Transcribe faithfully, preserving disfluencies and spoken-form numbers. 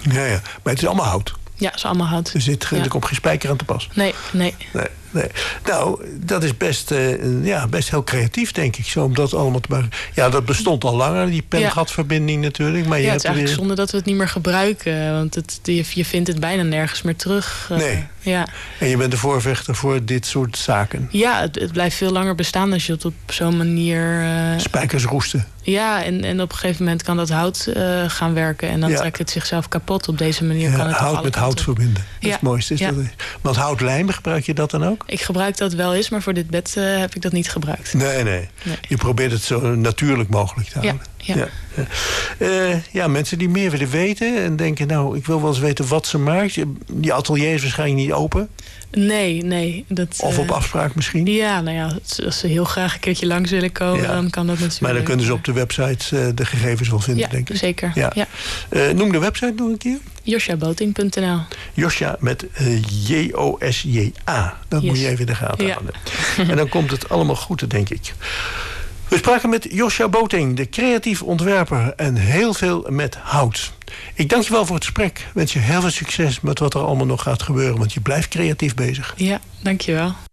Ja, ja. Maar het is allemaal hout. Ja, het is allemaal hout. Er zit ja. er komt geen spijker aan te pas. Nee, nee. nee, nee. Nou, dat is best, uh, ja, best heel creatief, denk ik. Zo, om dat allemaal te maken. Ja, dat bestond al langer, die pen-gatverbinding natuurlijk. Maar je ja, hebt het is eigenlijk weer... zonde dat we het niet meer gebruiken. Want het, je, je vindt het bijna nergens meer terug. Uh, nee. Ja. En je bent de voorvechter voor dit soort zaken. Ja, het, het blijft veel langer bestaan als je het op zo'n manier... Uh, Spijkers roesten. Ja, en, en op een gegeven moment kan dat hout uh, gaan werken. En dan ja. trekt het zichzelf kapot. Op deze manier ja, kan het hout met hout verbinden. Dat ja. is het mooiste. Is ja. dat, want houtlijm, gebruik je dat dan ook? Ik gebruik dat wel eens, maar voor dit bed uh, heb ik dat niet gebruikt. Nee, nee, nee. Je probeert het zo natuurlijk mogelijk te houden. Ja, ja. Ja. Uh, ja, mensen die meer willen weten en denken... nou, ik wil wel eens weten wat ze maakt. Die atelier is waarschijnlijk niet open. Nee, nee. Dat, of op uh, afspraak misschien? Ja, nou ja, als ze heel graag een keertje langs willen komen... Ja. dan kan dat natuurlijk. Maar dan kunnen ze op de website uh, de gegevens wel vinden, ja, denk ik. Zeker. Ja, ja. Uh, noem de website nog een keer. josja boting punt n l. Josja met uh, J O S J A. Dat yes. moet je even in de gaten ja. houden. En dan komt het allemaal goed, denk ik. We spraken met Josja Boting, de creatief ontwerper... en heel veel met hout. Ik dank je wel voor het gesprek. Ik wens je heel veel succes met wat er allemaal nog gaat gebeuren... want je blijft creatief bezig. Ja, dank je wel.